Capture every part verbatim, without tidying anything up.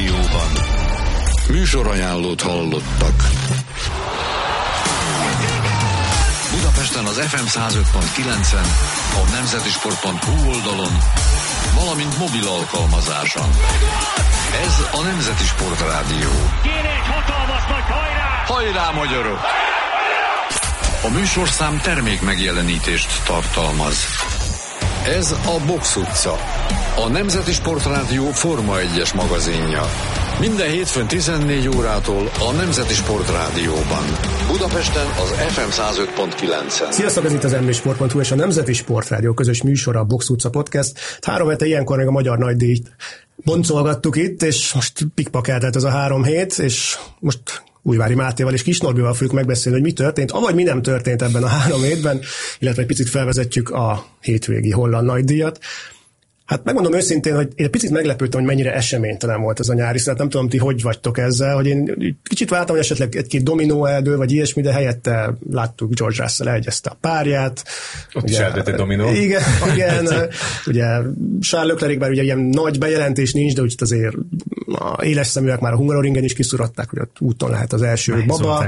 Rádióban. Műsorajánlót hallottak. Budapesten az ef em száz öt pont kilencen, a nemzetisport pont hu oldalon, valamint mobil alkalmazáson. Ez a Nemzeti Sport Rádió. Kéne egy hatalmas nagy hajrá! Hajrá, magyarok! A műsorszám termék megjelenítést tartalmaz. Ez a Box utca, a Nemzeti Sport Rádió Forma egyes magazinja. Minden hétfőn tizennégy órától a Nemzeti Sport Rádióban. Budapesten az ef em száz öt pont kilencen. Sziasztok, ez itt az em bé sport pont hu és a Nemzeti Sport Rádió közös műsora, a Box utca podcast. Három hete ilyenkor még a magyar nagydíjt boncolgattuk itt, és most pikpakeltett ez a három hét, és most Újvári Mátéval és Kis Norbival fogjuk megbeszélni, hogy mi történt, avagy mi nem történt ebben a három hétben, illetve egy picit felvezetjük a hétvégi holland nagydíjat. Hát megmondom őszintén, hogy én egy picit meglepődtem, hogy mennyire eseménytelen volt ez a nyári szünet. Nem tudom, ti hogy vagytok ezzel, hogy én kicsit vártam, hogy esetleg egy-két dominó eldől, vagy ilyesmi, de helyette láttuk George Russell elegyezte a párját. Ott ugye, is eldőtt egy dominó. Igen, igen ugye Charles Leclercben ugye ilyen nagy bejelentés nincs, de úgy azért a éles szeműek már a Hungaroringen is kiszuratták, hogy ott úton lehet az első Nehéz baba.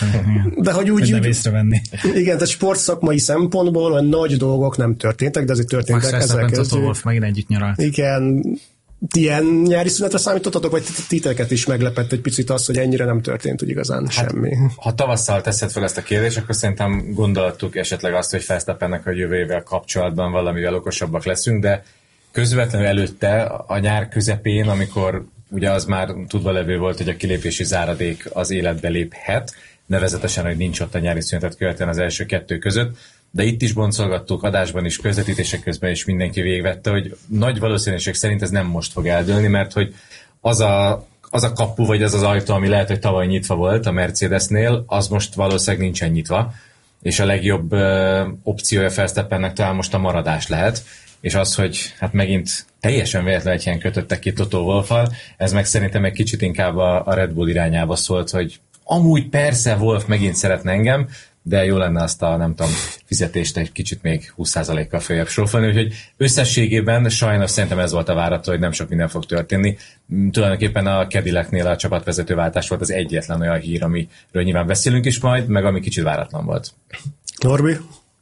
De hogy úgy... nem észrevenni. Igen, tehát sportszakmai szempontból olyan nagy dolgok nem történtek, de azért történtek. Ezzel kezdjük. Együtt nyaralt. Igen. Ti ilyen nyári szünetre számítottatok, vagy titeket is meglepett egy picit az, hogy ennyire nem történt úgy igazán hát, semmi? Ha tavasszal teszed fel ezt a kérdést, akkor szerintem gondoltuk esetleg azt, hogy Verstappennek a jövő évvel kapcsolatban valamivel okosabbak leszünk, de közvetlenül előtte a nyár közepén, amikor ugye az már tudva levő volt, hogy a kilépési záradék az életbe léphet, nevezetesen, hogy nincs ott a nyári szünetet követően az első kettő között, de itt is boncolgattuk, adásban is, közvetítések közben is mindenki végigvette, hogy nagy valószínűség szerint ez nem most fog eldőlni, mert hogy az a, az a kapu, vagy az az ajtó, ami lehet, hogy tavaly nyitva volt a Mercedesnél, az most valószínűleg nincsen nyitva, és a legjobb ö, opciója Verstappennek talán most a maradás lehet, és az, hogy hát megint teljesen véletlenül egy ilyen kötöttek ki Toto Wolffal, ez meg szerintem egy kicsit inkább a, a Red Bull irányába szólt, hogy amúgy persze Wolff megint szeretne engem, de jó lenne azt a, nem tudom, fizetést egy kicsit még húsz százalékkal följebb srófolni, úgyhogy összességében sajnos szerintem ez volt a várható, hogy nem sok minden fog történni. Tulajdonképpen a Cadillacnél a csapatvezetőváltás volt az egyetlen olyan hír, amiről nyilván beszélünk is majd, meg ami kicsit váratlan volt. Norbi?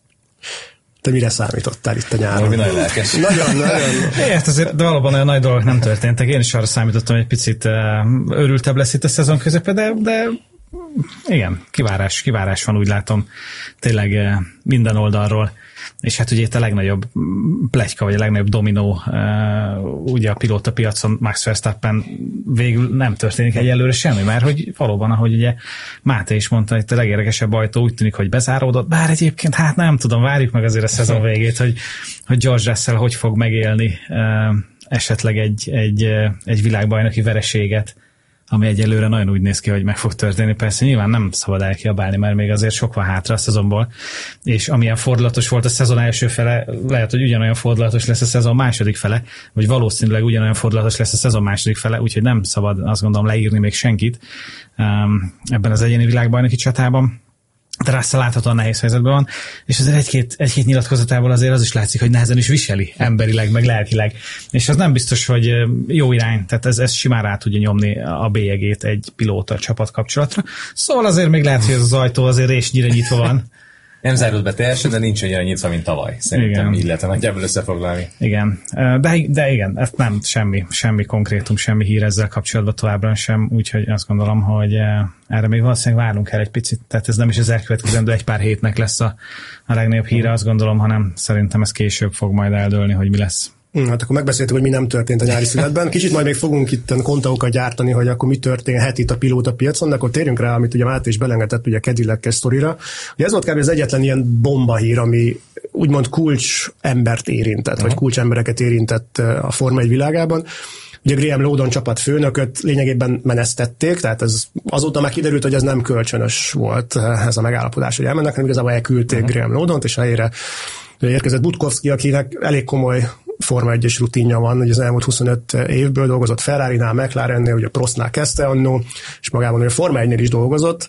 Te mire számítottál itt a nyáron? Norbi nagyon lelkes. Nagyon, nagyon. Ért, azért de valóban olyan nagy dolgok nem történtek. Én is arra számítottam, hogy egy picit örültebb lesz itt a szezon közepe, de, de igen, kivárás, kivárás van, úgy látom, tényleg minden oldalról, és hát ugye itt a legnagyobb pletyka, vagy a legnagyobb dominó ugye a pilóta piacon, Max Verstappen, végül nem történik egyelőre semmi, mert hogy valóban, ahogy ugye Máté is mondta, itt a legérdekesebb ajtó úgy tűnik, hogy bezáródott, bár egyébként hát nem tudom, várjuk meg azért a szezon végét, hogy, hogy George Russell hogy fog megélni esetleg egy, egy, egy világbajnoki vereséget, ami egyelőre nagyon úgy néz ki, hogy meg fog történni. Persze nyilván nem szabad elkiabálni, mert még azért sok van hátra a szezonból, és amilyen fordulatos volt a szezon első fele, lehet, hogy ugyanolyan fordulatos lesz a szezon második fele, vagy valószínűleg ugyanolyan fordulatos lesz a szezon második fele, úgyhogy nem szabad, azt gondolom, leírni még senkit um, ebben az egyéni világbajnoki csatában. De Russell láthatóan nehéz helyzetben van, és azért egy-két, egy-két nyilatkozatából azért az is látszik, hogy nehezen is viseli emberileg, meg lelkileg. És az nem biztos, hogy jó irány, tehát ez, ez simán rá tudja nyomni a bélyegét egy pilóta csapat kapcsolatra. Szóval azért még lehet, hogy ez az ajtó azért résnyire nyitva van. Nem zárult be teljesen, de nincs olyan nyitva, mint tavaly. Szerintem így lehetne nagyjából összefoglalni. Igen, de, de igen, ez nem semmi, semmi konkrétum, semmi hír ezzel kapcsolatban továbbra sem, úgyhogy azt gondolom, hogy erre még valószínűleg várunk el egy picit, tehát ez nem is az elkövetkezendő egy pár hétnek lesz a, a legnagyobb híre, azt gondolom, hanem szerintem ez később fog majd eldőlni, hogy mi lesz. Hát akkor megbeszéltük, hogy mi nem történt a nyári szünetben. Kicsit majd még fogunk itt kontaókat gyártani, hogy akkor mi történhet itt a pilóta piacon, de akkor térjünk rá, amit ugye Máté is belengedett ugye a Cadillac sztorira. Ugye ez volt kb. Az egyetlen ilyen bombahír, ami úgymond kulcs embert érintett, uh-huh. vagy kulcs embereket érintett a Forma egy világában. Ugye Graham Lowdon csapatfőnököt lényegében menesztették, tehát ez azóta már kiderült, hogy ez nem kölcsönös volt ez a megállapodás, hogy elmennek, hanem igazából elküldték uh-huh. Graham Lowdont, és helyére érkezett Budkowski, akinek elég komoly Forma egyes rutinja van, hogy az elmúlt huszonöt évből dolgozott Ferrarinál, McLarennél, ugye Prostnál kezdte annó, és magában a Forma egynél is dolgozott,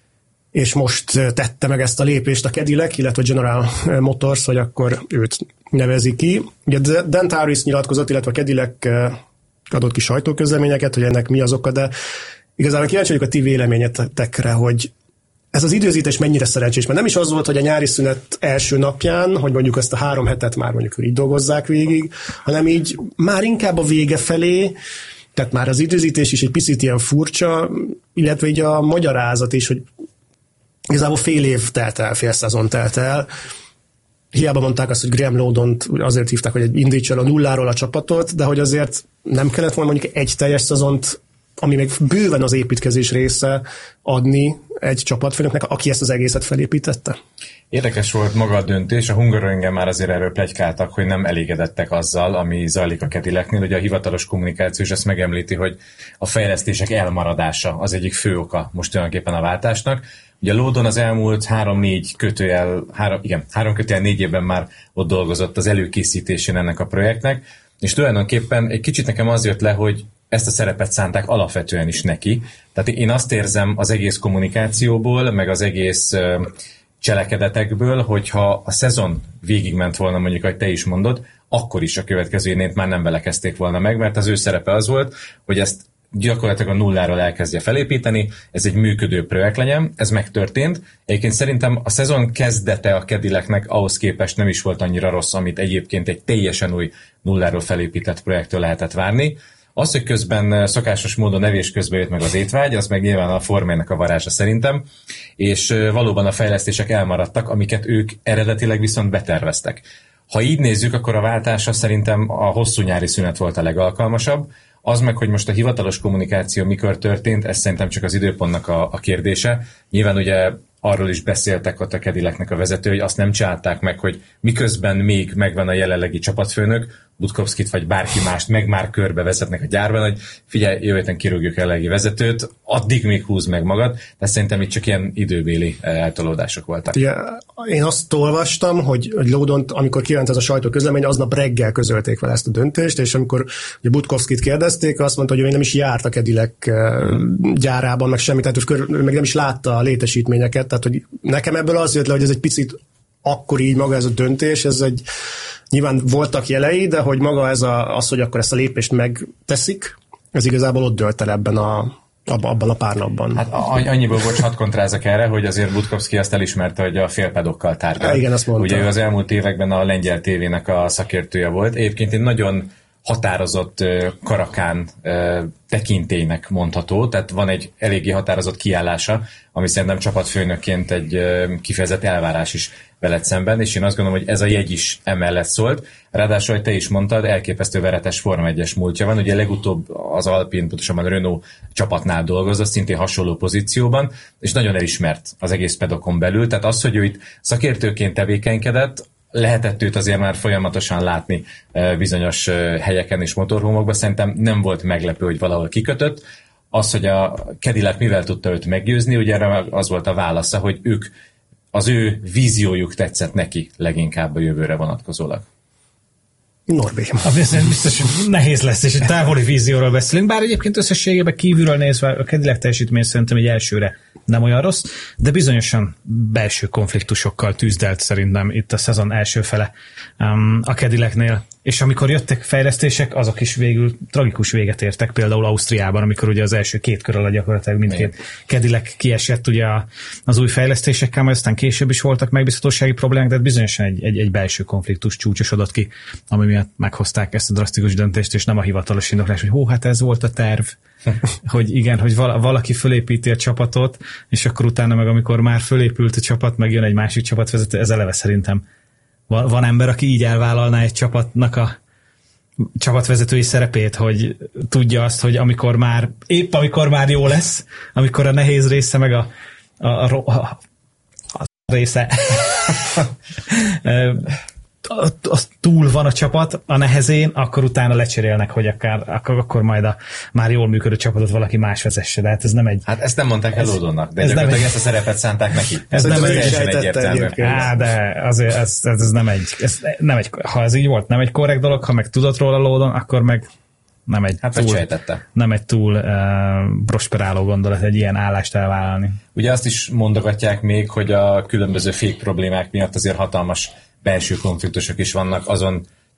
és most tette meg ezt a lépést a Cadillac, illetve a General Motors, hogy akkor őt nevezi ki. Ugye Dan Tauris nyilatkozott, illetve a Cadillac adott ki sajtóközleményeket, hogy ennek mi az oka, de igazából kíváncsi vagyok a ti véleményetekre, hogy ez az időzítés mennyire szerencsés, mert nem is az volt, hogy a nyári szünet első napján, hogy mondjuk ezt a három hetet már mondjuk így dolgozzák végig, hanem így már inkább a vége felé, tehát már az időzítés is egy picit ilyen furcsa, illetve így a magyarázat is, hogy igazából fél év telt el, fél szezon telt el. Hiába mondták azt, hogy Graham Lowdont azért hívták, hogy indítsa el a nulláról a csapatot, de hogy azért nem kellett volna mondjuk egy teljes szezont, ami még bőven az építkezés része, adni egy csapatfőnöknek, aki ezt az egészet felépítette? Érdekes volt maga a döntés, a Hungaroringen már azért erről pletykáltak, hogy nem elégedettek azzal, ami zajlik a Cadillacnél. Ugye a hivatalos kommunikáció is ezt megemlíti, hogy a fejlesztések elmaradása az egyik fő oka most tulajdonképpen a váltásnak. Ugye Lowdon az elmúlt három-négy kötőjel, három, igen, három kötőjel négy évben már ott dolgozott az előkészítésén ennek a projektnek, és tulajdonképpen egy kicsit nekem az jött le, hogy ezt a szerepet szánták alapvetően is neki. Tehát én azt érzem az egész kommunikációból, meg az egész cselekedetekből, hogyha a szezon végigment volna, mondjuk, ahogy te is mondod, akkor is a következő évét már nem belekezdték volna meg, mert az ő szerepe az volt, hogy ezt gyakorlatilag a nulláról elkezdje felépíteni, ez egy működő projekt legyen, ez megtörtént. Egyébként szerintem a szezon kezdete a Cadillacnek ahhoz képest nem is volt annyira rossz, amit egyébként egy teljesen új nulláról felépített projektől lehetett várni. Az, hogy közben szokásos módon nevés közben jött meg az étvágy, az meg nyilván a formának a varázsa szerintem, és valóban a fejlesztések elmaradtak, amiket ők eredetileg viszont beterveztek. Ha így nézzük, akkor a váltása szerintem a hosszú nyári szünet volt a legalkalmasabb. Az meg, hogy most a hivatalos kommunikáció mikor történt, ez szerintem csak az időpontnak a, a kérdése. Nyilván ugye arról is beszéltek ott a Cadillacnek a vezető, hogy azt nem csinálták meg, hogy miközben még megvan a jelenlegi csapatfőnök, Budkovskit vagy bárki mást meg már körbe vezetnek a gyárban, hogy figyelj, jövő héten kirúgjuk jelenlegi vezetőt, addig még húzd meg magad, de szerintem itt csak ilyen időbéli eltolódások voltak. Ugye, én azt olvastam, hogy, hogy Lowdont, amikor kijött ez a sajtóközlemény, aznap reggel közölték vele ezt a döntést, és amikor ugye Budkovskit kérdezték, azt mondta, hogy ő nem is járt a Cadillac gyárában, meg semmit, tehát ő meg nem is látta a létesítményeket, tehát hogy nekem ebből az jött le, hogy ez egy picit akkor így maga ez a döntés, ez egy nyilván voltak jelei, de hogy maga ez a, az, hogy akkor ezt a lépést megteszik, ez igazából ott dölt el ebben a, abban a pár napban. Hát annyiból, bocs, hadd kontrázok erre, hogy azért Budkovski azt elismerte, hogy a félpedokkal tárgyal. Igen, azt mondta. Ugye ő az elmúlt években a lengyel tévének a szakértője volt. Egyébként egy nagyon határozott karakán tekintélynek mondható, tehát van egy eléggé határozott kiállása, ami szerintem csapatfőnökként egy kifejezett elvárás is veled szemben, és én azt gondolom, hogy ez a jegy is emellett szólt. Ráadásul, hogy te is mondtad, elképesztő veretes Forma egyes múltja van, ugye legutóbb az Alpine, pontosabban a Renault csapatnál dolgozott, szintén hasonló pozícióban, és nagyon elismert az egész pedokon belül, tehát az, hogy ő itt szakértőként tevékenykedett, lehetett őt azért már folyamatosan látni bizonyos helyeken és motorhómokban, szerintem nem volt meglepő, hogy valahol kikötött. Az, hogy a Cadillac mivel tudta őt meggyőzni, ugye erre az volt a válasza, hogy ők, az ő víziójuk tetszett neki leginkább a jövőre vonatkozólag. Norbi. Biztos, biztos nehéz lesz, és egy távoli vízióról beszélünk, bár egyébként összességében kívülről nézve a Cadillac teljesítmény szerintem egy elsőre nem olyan rossz, de bizonyosan belső konfliktusokkal tűzdelt szerintem itt a szezon első fele um, a Cadillacnél. És amikor jöttek fejlesztések, azok is végül tragikus véget értek, például Ausztriában, amikor ugye az első két kör alatt gyakorlatilag mindkét Cadillac kiesett ugye az új fejlesztésekkel, majd aztán később is voltak megbízhatósági problémák, de bizonyosan egy, egy, egy belső konfliktus csúcsosodott ki, ami miatt meghozták ezt a drasztikus döntést, és nem a hivatalos indoklás, hogy hó, hát ez volt a terv. Hogy igen, hogy valaki fölépíti a csapatot, és akkor utána meg amikor már fölépült a csapat, meg jön egy másik csapatvezető, ez eleve szerintem van, van ember, aki így elvállalná egy csapatnak a csapatvezetői szerepét, hogy tudja azt, hogy amikor már, épp amikor már jó lesz, amikor a nehéz része, meg a, a, a, a, a része az túl van a csapat a nehezén, akkor utána lecserélnek, hogy akár, akkor, akkor majd a már jól működő csapatot valaki más vezesse, de hát ez nem egy... Hát ezt nem mondták el Lowdonnak, de ez gyakorlatilag egy, ezt a szerepet szánták neki. Ez, ez nem egy egyértelmű. Á, de azért ez, ez, ez nem egy, ez nem egy, ha ez így volt, nem egy korrekt dolog, ha meg tudott róla Lowdon, akkor meg nem egy hát túl, nem egy túl uh, prosperáló gondolat egy ilyen állást elvállalni. Ugye azt is mondogatják még, hogy a különböző fék problémák miatt azért hatalmas belső konfliktusok is vannak azon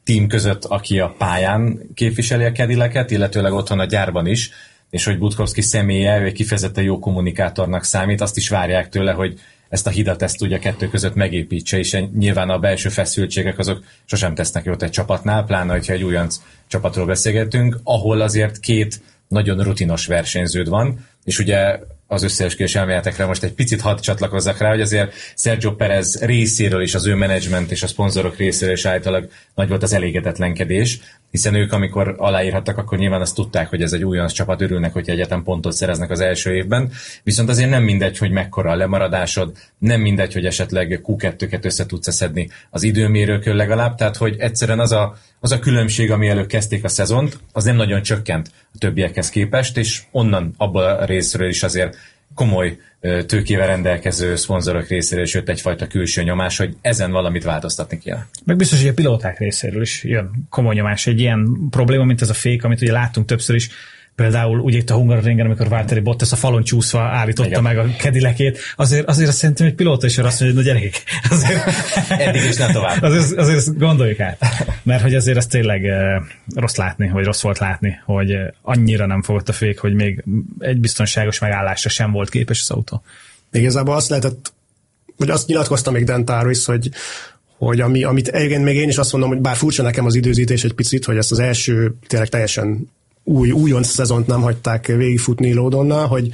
team között, aki a pályán képviseli a Cadillacet, illetőleg otthon a gyárban is, és hogy Budkowski személye, ő egy kifejezetten jó kommunikátornak számít, azt is várják tőle, hogy ezt a hidat, ezt ugye a kettő között megépítse, és nyilván a belső feszültségek azok sosem tesznek jót egy csapatnál, pláne, hogyha egy újonc csapatról beszélgetünk, ahol azért két nagyon rutinos versenyződ van, és ugye az összeesküvés elméletekre most egy picit hadd csatlakozzak rá, hogy azért Sergio Perez részéről is, az ő menedzsment és a szponzorok részéről is általában nagy volt az elégedetlenkedés, hiszen ők, amikor aláírhattak, akkor nyilván azt tudták, hogy ez egy újonc csapat, örülnek, hogy egyetem pontot szereznek az első évben, viszont azért nem mindegy, hogy mekkora a lemaradásod, nem mindegy, hogy esetleg kú kettőket össze tudsz szedni az időmérőkön legalább, tehát hogy egyszerűen az a, az a különbség, ami előtt kezdték a szezont, az nem nagyon csökkent a többiekhez képest, és onnan abban a részről is azért komoly tőkével rendelkező szponzorok részéről is jött egyfajta külső nyomás, hogy ezen valamit változtatni kéne. Meg biztos, hogy a pilóták részéről is jön komoly nyomás. Egy ilyen probléma, mint ez a fék, amit ugye láttunk többször is, például ugye itt a Hungaroringen, amikor Valtteri Bottas a falon csúszva állította igen. meg a Cadillacét, azért, azért azt szerintem egy pilóta is azt mondja, hogy na gyerekek, azért, eddig is ne tovább. Azért, azért ezt gondoljuk át. Mert hogy azért ez tényleg rossz látni, vagy rossz volt látni, hogy annyira nem fogott a fék, hogy még egy biztonságos megállásra sem volt képes az autó. Igazából azt lehetett, vagy azt nyilatkozta még Dan Tarvis, hogy hogy ami, amit egyébként még én is azt mondom, hogy bár furcsa nekem az időzítés egy picit, hogy ezt az első tényleg teljesen új, újonc szezont nem hagyták végigfutni Lawdonnal, hogy,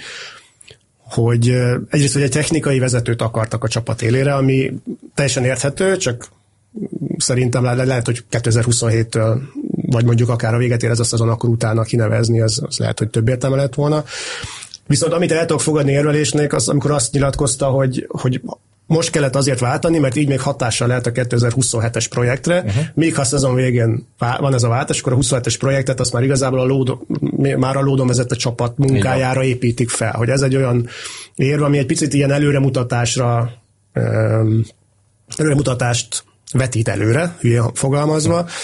hogy egyrészt, hogy egy technikai vezetőt akartak a csapat élére, ami teljesen érthető, csak szerintem le, lehet, hogy kétezer-huszonhéttől, vagy mondjuk akár a véget ér ez a szezon, akkor utána kinevezni, az, az lehet, hogy több értelme lett volna. Viszont amit el tudok fogadni érvelésnek, az amikor azt nyilatkozta, hogy, hogy most kellett azért váltani, mert így még hatással lehet a kétezer-huszonhetes projektre, uh-huh. még ha a szezon végén van ez a váltás, akkor a huszonhetes projektet azt már igazából a Lawdon, már a Lawdon vezette csapat munkájára építik fel, hogy ez egy olyan érv, ami egy picit ilyen előremutatásra előremutatást vetít előre, hülyén fogalmazva, uh-huh.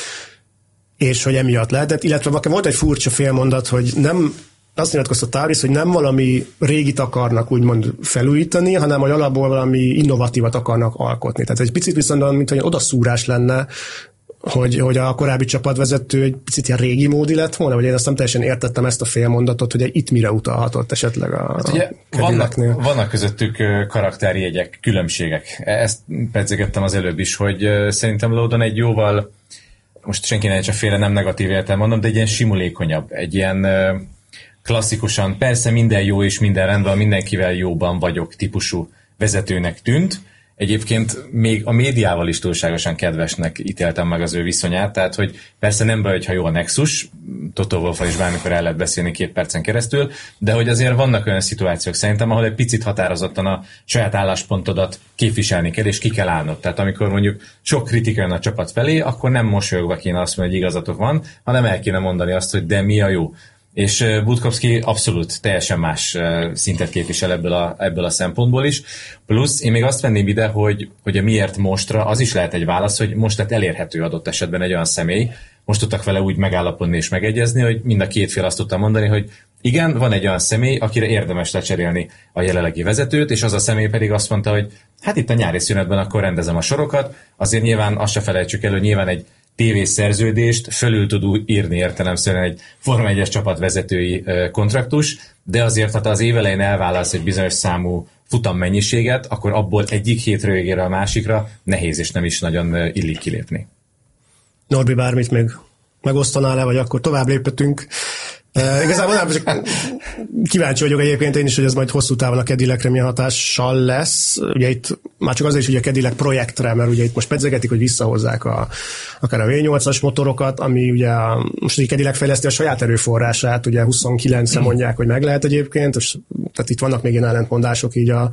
és hogy emiatt lehetett, illetve volt egy furcsa félmondat, hogy nem azt nyilatkozta Tarvis, hogy nem valami régit akarnak úgymond felújítani, hanem hogy alapból valami innovatívat akarnak alkotni. Tehát egy picit viszont, mint hogy odaszúrás lenne, hogy, hogy a korábbi csapatvezető egy picit ilyen régi módi lett volna, vagy én azt nem teljesen értettem ezt a félmondatot, hogy itt mire utalhatott esetleg a, hát ugye, a vannak, vannak közöttük karakterjegyek, különbségek. Ezt pedzegettem az előbb is, hogy szerintem Lawdon egy jóval, most senki ne csak félre, nem negatív értelem mondom, de egy ilyen simulékonyabb, egy ilyen klasszikusan, persze minden jó és minden rendben, mindenkivel jóban vagyok típusú vezetőnek tűnt. Egyébként még a médiával is túlságosan kedvesnek ítéltem meg az ő viszonyát, tehát hogy persze nem baj, hogyha jó a nexus, Toto Wolffal is bármikor el lehet beszélni két percen keresztül, de hogy azért vannak olyan szituációk szerintem, ahol egy picit határozottan a saját álláspontodat képviselni kell, és ki kell állnod. Tehát amikor mondjuk sok kritika jön a csapat felé, akkor nem mosolyogva kéne azt mondani, hogy igazatok van, hanem el kéne mondani azt, hogy de mi a jó. És Budkowski abszolút teljesen más szintet képvisel ebből a, ebből a szempontból is. Plusz én még azt venném ide, hogy, hogy a miért mostra, az is lehet egy válasz, hogy most lett elérhető adott esetben egy olyan személy, most tudtak vele úgy megállapodni és megegyezni, hogy mind a két fél azt tudta mondani, hogy igen, van egy olyan személy, akire érdemes lecserélni a jelenlegi vezetőt, és az a személy pedig azt mondta, hogy hát itt a nyári szünetben akkor rendezem a sorokat, azért nyilván azt se felejtsük el, hogy nyilván egy tévés szerződést fölül tud írni értelemszerűen egy Forma egyes csapat vezetői kontraktus, de azért, ha te az évelején elválasz egy bizonyos számú futammennyiséget, akkor abból egyik hétről végére a másikra nehéz és nem is nagyon illik kilépni. Norbi, bármit még megosztanál le, vagy akkor tovább léphetünk. Uh, igazából nem, csak kíváncsi vagyok egyébként én is, hogy ez majd hosszú távon a Cadillacre milyen hatással lesz. Ugye itt már csak azért is, hogy a Cadillac projektre, mert ugye itt most pedzegetik, hogy visszahozzák a, akár a vé nyolcas motorokat, ami ugye a, most a Cadillac fejleszti a saját erőforrását, ugye huszonkilencre mondják, hogy meg lehet egyébként, és tehát itt vannak még ilyen ellentmondások így a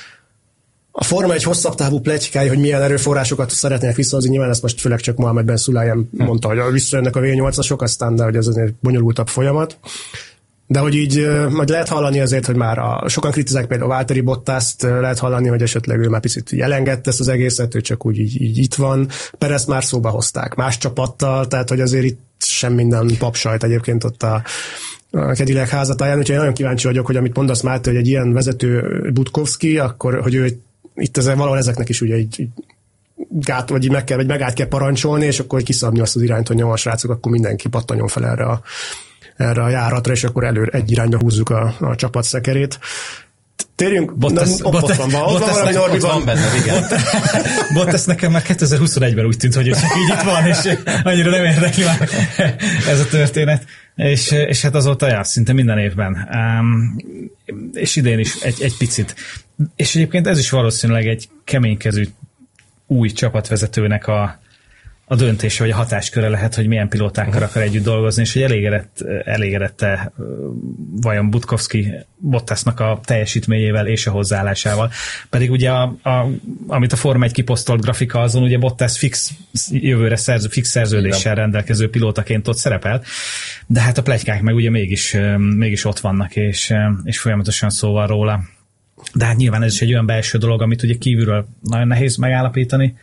A Forma egy hosszabb távú pletykái, hogy milyen erőforrásokat szeretnének visszahozni, nyilván ezt most főleg csak Mohamed Ben Sulayem mondta, hogy visszajönnek a vé nyolcasok, aztán, de hogy ez azért bonyolultabb folyamat. De hogy így majd lehet hallani azért, hogy már a, sokan kritizálják például a Valtteri Bottast, lehet hallani, hogy esetleg ő már picit elengedte ezt az egészet, ő csak úgy így, így itt van. Perez már szóba hozták más csapattal, tehát hogy azért itt sem minden papsajt egyébként ott a a Cadillac házatáján, úgyhogy én nagyon kíváncsi vagyok, hogy amit mondasz Máté, hogy egy ilyen vezető Budkowski, akkor hogy ő itt ezzel, valahol ezeknek is ugye így, így gát, vagy meg kell, vagy megállt kell parancsolni, és akkor kiszabni azt az irányt, hogy nyomás srácok, akkor mindenki pattanjon fel erre a, erre a járatra, és akkor előre egy irányba húzzuk a, a csapat szekerét. Térjünk, Bottas, ott, Bottas, ott van, ott van valami Norbi van. benne, igen. Bottas nekem már kétezer-huszonegyben úgy tűnt, hogy csak így itt van, és annyira nem érdekli már ez a történet. És, és hát azóta jár szinte minden évben. Um, és idén is egy, egy picit. És egyébként ez is valószínűleg egy keménykezű új csapatvezetőnek a, a döntése, vagy a hatásköre lehet, hogy milyen pilótákkal akar együtt dolgozni, és hogy elégedett, elégedette vajon Butkowski Bottasnak a teljesítményével és a hozzáállásával. Pedig ugye, a, a, amit a Forma egy kiposztolt grafika, azon ugye Bottas fix jövőre szerző, fix szerződéssel rendelkező pilótaként ott szerepel, de hát a pletykák meg ugye mégis, mégis ott vannak, és, és folyamatosan szó van róla. De hát nyilván ez is egy olyan belső dolog, amit ugye kívülről nagyon nehéz megállapítani,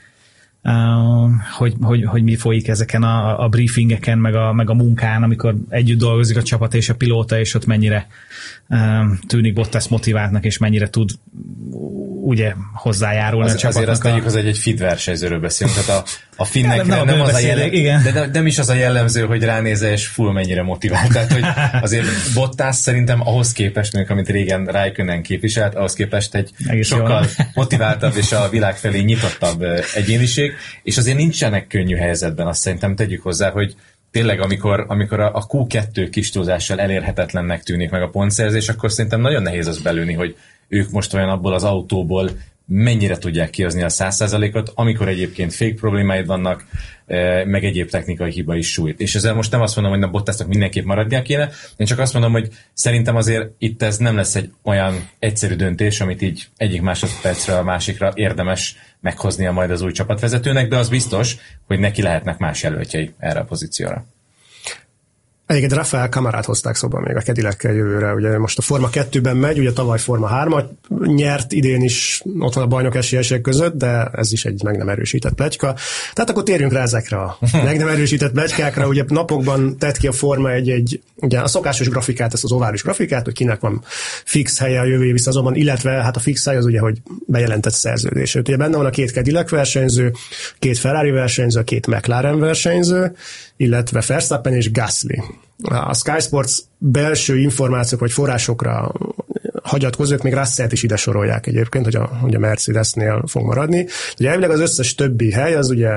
Uh, hogy, hogy, hogy mi folyik ezeken a, a briefingeken, meg a, meg a munkán, amikor együtt dolgozik a csapat és a pilóta, és ott mennyire uh, tűnik Bottas motiváltnak, és mennyire tud ugye hozzájárulni az, a csapatnak. Azért azt tegyük, hogy egy fit versenyzőről beszélünk, tehát a, a finnekre nem, nem, nem az a jellemző, de, de nem is az a jellemző, hogy ránézel, és full mennyire motivált. Tehát, hogy azért Bottas szerintem ahhoz képest, mondjuk, amit régen Raikkonen képviselt, ahhoz képest egy egész sokkal motiváltabb és a világ felé nyitottabb egyéniség, és azért nincsenek könnyű helyzetben, azt szerintem tegyük hozzá, hogy tényleg amikor, amikor a kú kettő kis túlzással elérhetetlennek tűnik meg a pontszerzés, akkor szerintem nagyon nehéz az belőni, hogy ők most olyan abból az autóból mennyire tudják kihozni a száz százalékot, amikor egyébként fake problémáid vannak, meg egyéb technikai hiba is sújt. És ezzel most nem azt mondom, hogy a Bottasnak mindenképp maradnia kéne, én csak azt mondom, hogy szerintem azért itt ez nem lesz egy olyan egyszerű döntés, amit így egyik másodpercre a másikra érdemes meghoznia majd az új csapatvezetőnek, de az biztos, hogy neki lehetnek más jelöltjei erre a pozícióra. Egyébként Rafael Camarát hozták szóba még a Cadillackel jövőre. Ugye most a Forma kettőben megy, ugye tavaly Forma hármat nyert, idén is ott van a bajnok esélyesek között, de ez is egy meg nem erősített pletyka. Tehát akkor térjünk rá ezekre a meg nem erősített pletykákra. Ugye napokban tett ki a Forma egy, egy ugye a szokásos grafikát, ezt az ovális grafikát, hogy kinek van fix helye a jövő évi szezonban, illetve hát a fix hely az ugye, hogy bejelentett szerződés. Ugye benne van a két Cadillac versenyző, két Ferrari versenyző, két McLaren versenyző, illetve Verstappen és Gasly. A Sky Sports belső információk vagy forrásokra hagyatkozók még Russellt is ide sorolják egyébként, hogy a, hogy a Mercedesnél fog maradni. Ugye elvileg az összes többi hely az ugye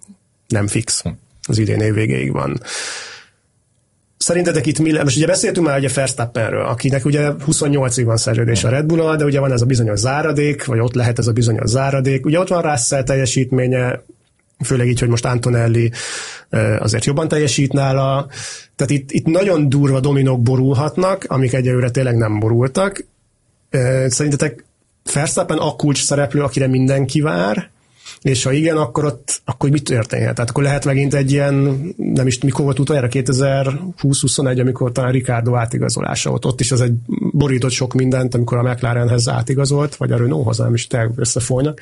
nem fix. Az idén év végéig van. Szerintetek itt mi, most ugye beszéltünk már ugye Verstappenről, akinek ugye huszonnyolcig van szerződés a Red Bull-al, de ugye van ez a bizonyos záradék, vagy ott lehet ez a bizonyos záradék. Ugye ott van Russell teljesítménye, főleg így, hogy most Antonelli azért jobban teljesít nála. Tehát itt, itt nagyon durva dominók borulhatnak, amik egyelőre tényleg nem borultak. Szerintetek Verstappen a kulcs szereplő, akire mindenki vár, és ha igen, akkor ott akkor mit történhet? Tehát akkor lehet megint egy ilyen, nem is mikor volt utoljára, kétezer-húsz-huszonegy, amikor talán Ricardo átigazolása volt. Ott is az egy borított sok mindent, amikor a McLarenhez átigazolt, vagy a Renaulthoz, nem is te összefolynak.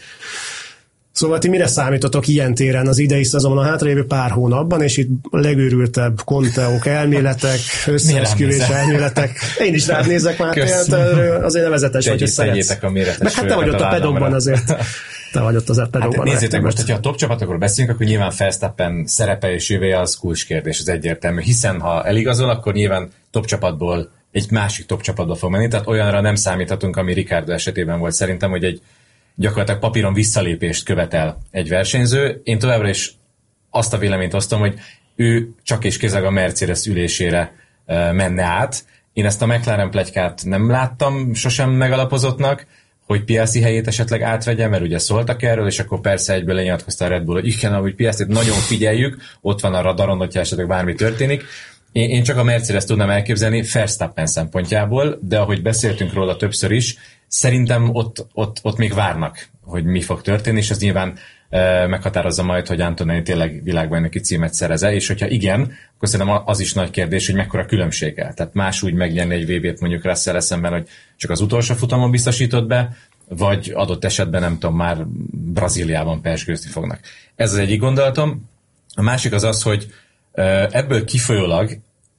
Szóval ti mire számítotok ilyen téren az idei szezonban, a hátralévő pár hónapban, és itt a legőrültebb konteók, elméletek, összeesküvés elméletek. Én is rád nézek már, azért nevezetes vagy, hogy szeretsz. Meg hát te vagy ott a pedokban azért. Te vagy ott az a pedokban. Hát nézzétek, most, hogyha a top csapatokról beszélünk, akkor nyilván Verstappen szerepe és jövője az kulcskérdés, az egyértelmű. Hiszen ha eligazol, akkor nyilván top csapatból egy másik top csapatba fog menni, tehát olyanra nem számíthatunk, ami Ricardo esetében volt szerintem, hogy egy gyakorlatilag papíron visszalépést követel egy versenyző. Én továbbra is azt a véleményt osztom, hogy ő csak és kizárólag a Mercedes ülésére menne át. Én ezt a McLaren pletykát nem láttam sosem megalapozottnak, hogy Piastri helyét esetleg átvegye, mert ugye szóltak erről, és akkor persze egyből lenyilatkozta a Red Bull, hogy igen, ahogy Piastrit nagyon figyeljük, ott van a radaron, hogyha esetleg bármi történik. Én, én csak a Mercedes tudnám elképzelni Verstappen szempontjából, de ahogy beszéltünk róla többször is, szerintem ott, ott, ott még várnak, hogy mi fog történni, és ez nyilván e, meghatározza majd, hogy Antonelli tényleg világbajnoki címet szerez-e, és hogyha igen, akkor szerintem az is nagy kérdés, hogy mekkora különbséggel. Tehát más úgy megnyerni egy vé bét mondjuk Russell szemben, hogy csak az utolsó futamon biztosított be, vagy adott esetben nem tudom, már Brazíliában persgőzni fognak. Ez az egyik gondolatom. A másik az az, hogy e, ebből kifolyólag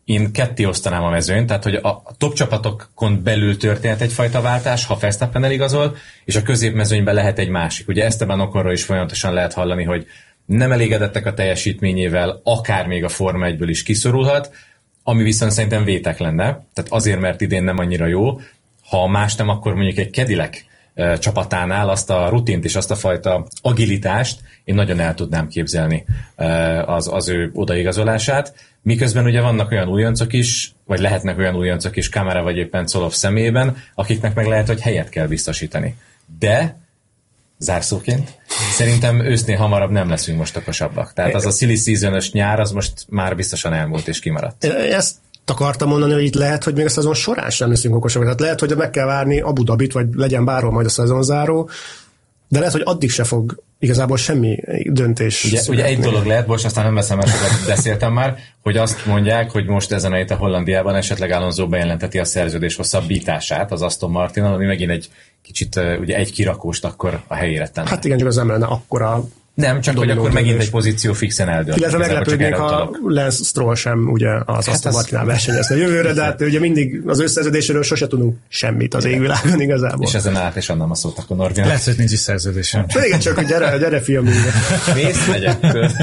én ketté osztanám a mezőnyt, tehát hogy a top csapatokon belül történhet egyfajta váltás, ha Verstappen eligazol, és a középmezőnyben lehet egy másik. Ugye Esteban Oconról is folyamatosan lehet hallani, hogy nem elégedettek a teljesítményével, akár még a Forma egyből is kiszorulhat, ami viszont szerintem vétek lenne, tehát azért, mert idén nem annyira jó, ha más nem, akkor mondjuk egy Cadillac csapatánál azt a rutint és azt a fajta agilitást én nagyon el tudnám képzelni az, az ő odaigazolását. Miközben ugye vannak olyan újoncok is, vagy lehetnek olyan újoncok is Kamara vagy éppen Colov személyében, akiknek meg lehet, hogy helyet kell biztosítani. De zárszóként szerintem ősznél hamarabb nem leszünk most okosabbak. Tehát az a silly season-ös nyár, az most már biztosan elmúlt és kimaradt. Ezt akartam mondani, hogy itt lehet, hogy még a szezon során sem leszünk okosabbak. Tehát lehet, hogy meg kell várni Abu Dhabit, vagy legyen bárhol majd a szezonzáró, de lehet, hogy addig se fog igazából semmi döntés. Ugye, ugye egy dolog lehet, most aztán nem veszem el, sokat beszéltem már, hogy azt mondják, hogy most ezen a héten Hollandiában esetleg Alonso bejelenteti a szerződés hosszabbítását az Aston Martinnal, ami megint egy kicsit ugye egy kirakóst akkor a helyére tenne. Hát igen, csak az nem lenne akkora. Nem, csak hogy akkor megint egy pozíció fixen eldönt. Illetve meglepődnék, ha Lance Stroll sem ugye az Aston Martinnál versenyezni jövőre, de hát ugye mindig az összeszerződéséről sose tudunk semmit az égvilágon igazából. És ezen át és annám a szót akkor Norvinak. Lehet, hogy nincs is szerződésem. Igen, csak hogy gyere, gyere fiam. Mész, megyek.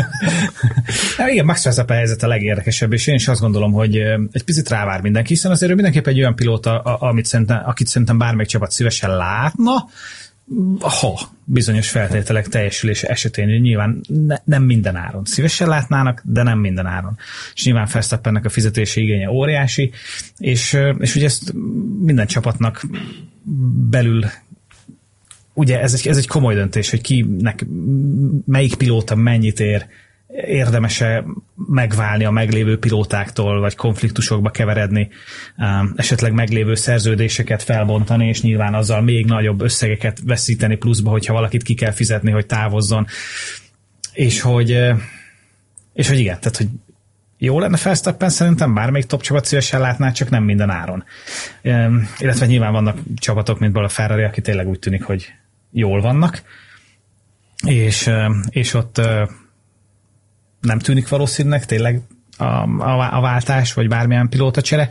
Ja, igen, Max Verstappen helyzet a legérdekesebb, és én is azt gondolom, hogy egy picit rávár mindenki, hiszen azért ő mindenképp egy olyan pilóta, amit szerintem, akit szerintem bármelyik csapat szívesen látna, ha bizonyos feltételek teljesülése esetén, hogy nyilván ne, nem minden áron. Szívesen látnának, de nem minden áron. És nyilván Verstappennek a fizetési igénye óriási, és, és ugye ezt minden csapatnak belül ugye ez egy, ez egy komoly döntés, hogy kinek, melyik pilóta mennyit ér, érdemes-e megválni a meglévő pilótáktól, vagy konfliktusokba keveredni, esetleg meglévő szerződéseket felbontani, és nyilván azzal még nagyobb összegeket veszíteni pluszba, hogyha valakit ki kell fizetni, hogy távozzon. És hogy, és hogy igen, tehát hogy jó lenne Verstappen, szerintem bármelyik top csapat szívesen látná, csak nem minden áron. Illetve nyilván vannak csapatok, mint a Ferrari, aki tényleg úgy tűnik, hogy jól vannak, és, és ott nem tűnik valószínűleg tényleg a, a, a váltás, vagy bármilyen pilótacsere.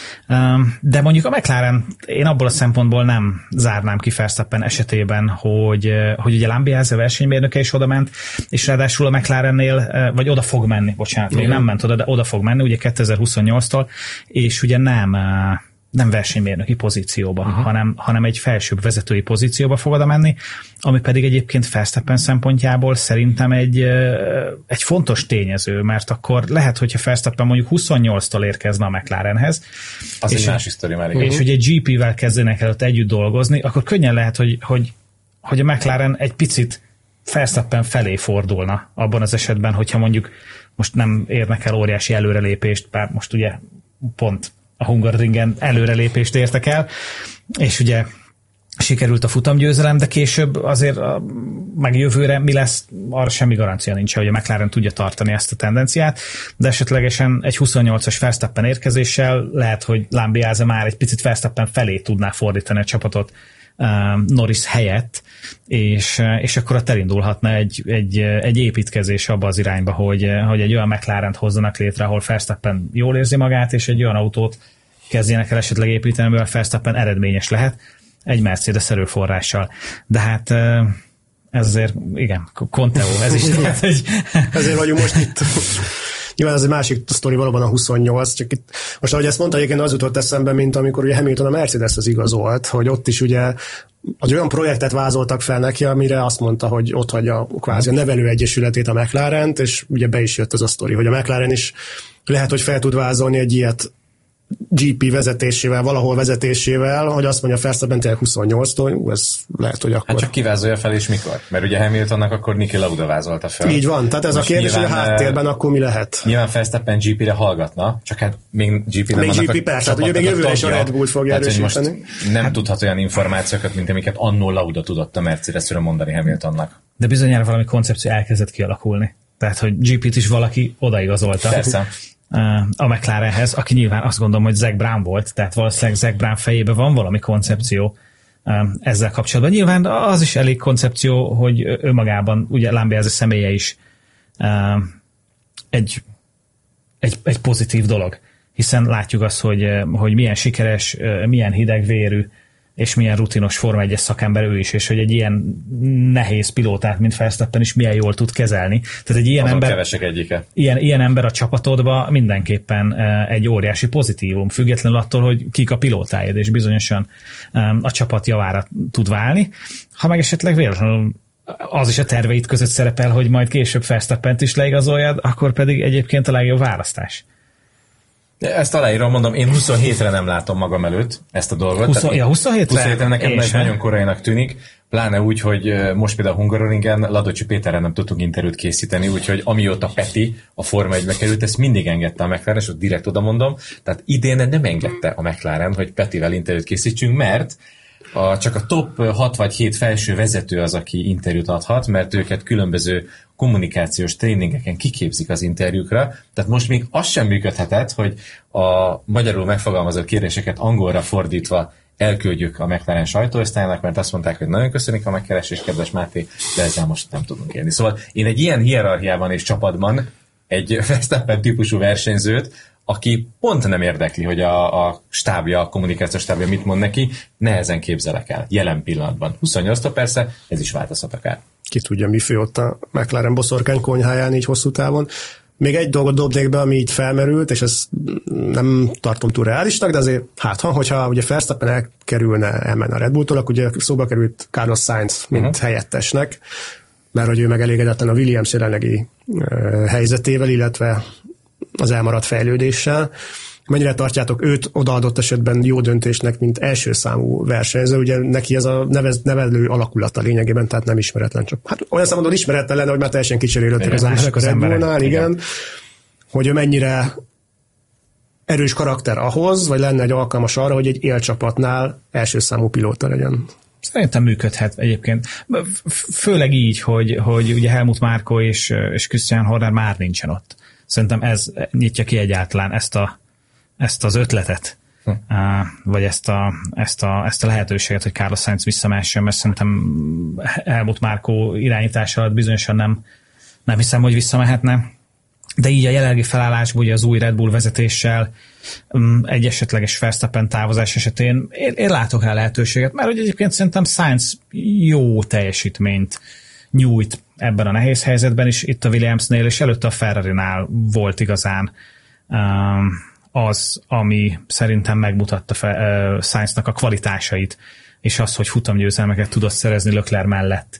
De mondjuk a McLaren, én abból a szempontból nem zárnám ki Verstappen esetében, hogy, hogy ugye Lambiase versenymérnöke is oda ment, és ráadásul a McLarennél, vagy oda fog menni, bocsánat, még nem ment oda, de oda fog menni, ugye kétezer-huszonnyolctól, és ugye nem nem versenymérnöki pozícióba, uh-huh. hanem, hanem egy felsőbb vezetői pozícióba fog oda menni, ami pedig egyébként Verstappen szempontjából szerintem egy, egy fontos tényező, mert akkor lehet, hogyha Verstappen mondjuk huszonnyolctól érkezne a McLarenhez, az és, egy másik sztori már. És ugye gé pé-vel kezdenek előtt együtt dolgozni, akkor könnyen lehet, hogy, hogy, hogy a McLaren egy picit Verstappen felé fordulna abban az esetben, hogyha mondjuk most nem érnek el óriási előrelépést, bár most ugye pont a Hungaroringen előrelépést értek el, és ugye sikerült a futamgyőzelem, de később azért a, meg jövőre mi lesz, arra semmi garancia nincs, hogy a McLaren tudja tartani ezt a tendenciát, de esetlegesen egy huszonnyolcas Verstappen érkezéssel lehet, hogy Lambiase már egy picit Verstappen felé tudná fordítani a csapatot uh, Norris helyett, és, és akkor ott elindulhatna egy, egy, egy építkezés abba az irányba, hogy, hogy egy olyan McLarent hozzanak létre, ahol Verstappen jól érzi magát, és egy olyan autót kezdjenek el esetleg építeni, amivel Verstappen eredményes lehet egy Mercedes erőforrással. De hát ez azért, igen, Conteo, ez is lehet, hogy... Ezért vagyunk most itt. Nyilván ez egy másik sztori, valóban a huszonnyolc, csak itt, most ahogy ezt mondta, egyébként az jutott eszembe, mint amikor ugye Hamilton a Mercedeshez igazolt, hogy ott is ugye az olyan projektet vázoltak fel neki, amire azt mondta, hogy ott hagyja kvázi a nevelőegyesületét a McLarent, és ugye be is jött ez a sztori, hogy a McLaren is lehet, hogy fel tud vázolni egy ilyet gé pé vezetésével, valahol vezetésével, hogy azt mondja Verstappen tényleg huszonnyolctól, ez lehet, hogy akkor... Hát csak kivázolja fel és mikor? Mert ugye Hamiltonnak akkor Niki Lauda vázolta fel. Így van, tehát ez most a kérdés, hogy a háttérben akkor mi lehet? Nyilván Verstappen gé pére hallgatna, csak hát még gé pé nem még annak gé pé, persze, hát ugye még jövőre is a Red Bullt fogja hát, erősíteni. Nem hát, tudhat olyan információkat, mint amiket annó Lauda tudott a Mercedesről mondani Hamiltonnak. De bizonyára valami koncepció elkezdett kialakulni. Tehát, hogy gé pét is valaki odaigazolta. Persze. A McLarenhez, aki nyilván azt gondolom, hogy Zach Brown volt, tehát valószínűleg Zach Brown fejében van valami koncepció ezzel kapcsolatban. Nyilván az is elég koncepció, hogy önmagában ugye Lambiase személye is egy, egy, egy pozitív dolog. hiszen látjuk azt, hogy, hogy milyen sikeres, milyen hidegvérű, és milyen rutinos Forma egyes szakember ő is, és hogy egy ilyen nehéz pilótát, mint Verstappen is milyen jól tud kezelni. Tehát egy ilyen azon ember, kevesek egyike. Ilyen, ilyen ember a csapatodban mindenképpen egy óriási pozitívum, függetlenül attól, hogy kik a pilótáid, és bizonyosan a csapat javára tud válni. Ha meg esetleg véletlenül az is a terveid között szerepel, hogy majd később Verstappent is leigazoljad, akkor pedig egyébként a legjobb választás. Ezt aláírom, mondom, én huszonhétre nem látom magam előtt ezt a dolgot. húsz, ja, huszonhétre? huszonhétre nekem ez nagyon korainak tűnik, pláne úgy, hogy most például Hungaroringen Ladocsi Péterrel nem tudtunk interjút készíteni, úgyhogy amióta Peti a Forma egybe került, ezt mindig engedte a McLaren, és ott direkt oda mondom, tehát idén nem engedte a McLaren, hogy Petivel interjút készítsünk, mert a, csak a top hat vagy hét felső vezető az, aki interjút adhat, mert őket különböző kommunikációs tréningeken kiképzik az interjúkra, tehát most még az sem működhetett, hogy a magyarul megfogalmazott kérdéseket angolra fordítva elküldjük a McLaren sajtóosztályának, mert azt mondták, hogy nagyon köszönik a megkeresés, kedves Máté, de ezzel most nem tudunk élni. Szóval én egy ilyen hierarchiában és csapatban egy Verstappen típusú versenyzőt, aki pont nem érdekli, hogy a, a stábja, a kommunikációs stábja mit mond neki, nehezen képzelek el, jelen pillanatban. huszonnyolctól persze, ez is változhat akár. Ki tudja, mi fő ott a McLaren boszorkány konyháján így hosszú távon. Még egy dolgot dobnék be, ami így felmerült, és ezt nem tartom túl reálisnak, de azért hát ha, hogyha ugye Verstappen elkerülne, elmenne a Red Bulltól, akkor ugye szóba került Carlos Sainz, mint uh-huh. helyettesnek, mert hogy ő meg elégedetlen a Williams jelenlegi uh, helyzetével, illetve az elmaradt fejlődéssel. Mennyire tartjátok őt odaadott esetben jó döntésnek, mint első számú versenyző? Ugye neki ez a nevez, nevelő alakulata lényegében, tehát nem ismeretlen. Csak, hát olyan számodon ismeretlen lenne, hogy már teljesen kicserélődtek az emberek a Red Bullnál, igen. igen. Hogy ő mennyire erős karakter ahhoz, vagy lenne egy alkalmas arra, hogy egy élcsapatnál első számú pilóta legyen? Szerintem működhet egyébként. Főleg így, hogy, hogy ugye Helmut Márko és, és Christian Horner már nincsen ott. Szerintem ez nyitja ki egyáltalán ezt, a, ezt az ötletet, hm. vagy ezt a, ezt, a, ezt a lehetőséget, hogy Carlos Sainz visszamehessen, mert szerintem Helmut Márko irányítás alatt bizonyosan nem, nem hiszem, hogy visszamehetne. De így a jelenlegi felállásban, ugye az új Red Bull vezetéssel, egy esetleges Verstappen távozás esetén én, én látok rá lehetőséget, mert hogy egyébként szerintem Sainz jó teljesítményt nyújt ebben a nehéz helyzetben is, itt a Williamsnél, és előtte a Ferrarinál volt igazán um, az, ami szerintem megmutatta uh, Sainznak a kvalitásait, és az, hogy futamgyőzelmeket tudott szerezni Leclerc mellett,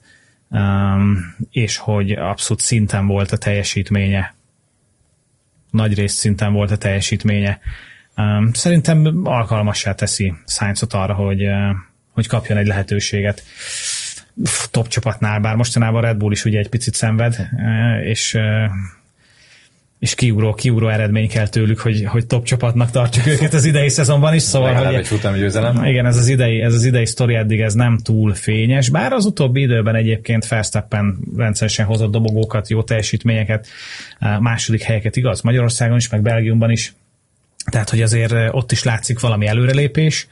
um, és hogy abszolút szinten volt a teljesítménye, nagy részt szinten volt a teljesítménye. Um, szerintem alkalmassá teszi Sainzot arra, hogy, uh, hogy kapjon egy lehetőséget top csapatnál, bár mostanában a Red Bull is ugye egy picit szenved, és, és kiugró, kiugró eredmény kell tőlük, hogy, hogy top csapatnak tartjuk őket az idei szezonban is, szóval legalább egy futamgyőzelem. Igen, ez az idei, ez az idei sztori eddig ez nem túl fényes, bár az utóbbi időben egyébként Verstappen rendszeresen hozott dobogókat, jó teljesítményeket, második helyeket, igaz, Magyarországon is, meg Belgiumban is, tehát hogy azért ott is látszik valami előrelépés.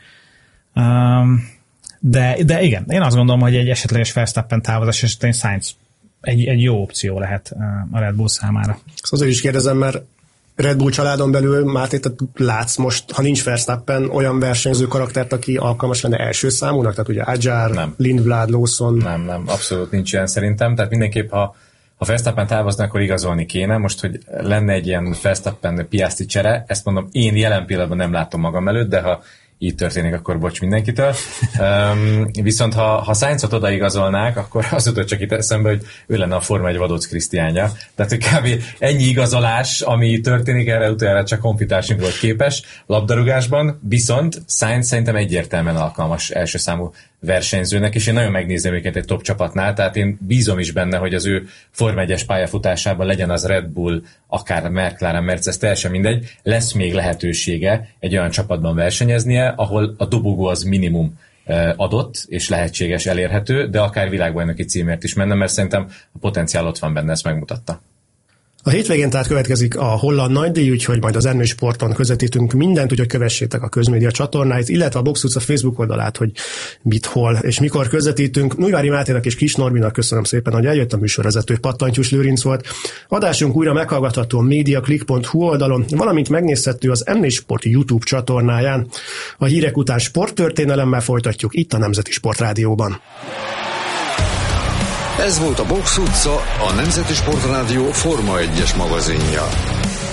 Um, De, de igen, én azt gondolom, hogy egy esetleges Verstappen távozás esetén Sainz egy, egy jó opció lehet a Red Bull számára. Ezt azért is kérdezem, mert Red Bull családon belül, Máté, tehát látsz most, ha nincs Verstappen, olyan versenyző karaktert, aki alkalmas lenne első számúnak? Tehát ugye Adjar, Lindblad, Lawson. Nem, nem, abszolút nincs ilyen szerintem. Tehát mindenképp, ha, ha Verstappen távozna, akkor igazolni kéne. Most, hogy lenne egy ilyen Verstappen Piastri csere, ezt mondom, én jelen pillanatban nem látom magam előtt, de ha így történik, akkor bocs mindenkitől. Um, viszont ha, ha Sainzot odaigazolnák, akkor az jutott csak itt eszembe, hogy ő lenne a Forma egy Vadóc Krisztiánja. Tehát, hogy kb. Ennyi igazolás, ami történik, erre utoljára csak honfitársunk volt képes labdarúgásban, viszont Sainz szerintem egyértelműen alkalmas első számú versenyzőnek, és én nagyon megnézem őket egy top csapatnál, tehát én bízom is benne, hogy az ő Forma egyes pályafutásában legyen az Red Bull, akár McLaren, Mercedes, teljesen mindegy, lesz még lehetősége egy olyan csapatban versenyeznie, ahol a dobogó az minimum adott, és lehetséges, elérhető, de akár világbajnoki címért is menne, mert szerintem a potenciál ott van benne, ezt megmutatta. A hétvégén tehát következik a holland nagydíj, úgyhogy majd az em négy Sporton közvetítünk mindent, úgyhogy kövessétek a Közmédia csatornáit, illetve a Box utca Facebook oldalát, hogy mit, hol és mikor közvetítünk. Újvári Máténak és Kis Norbinak köszönöm szépen, hogy eljött, a műsorvezető Pattantyús Lőrinc volt. Adásunk újra meghallgatható a mediaclick pont hu oldalon, valamint megnézhető az em négy Sport YouTube csatornáján. A hírek után sporttörténelemmel folytatjuk itt a Nemzeti Sportrádióban. Ez volt a Box utca, a Nemzeti Sportrádió Forma egyes magazinja.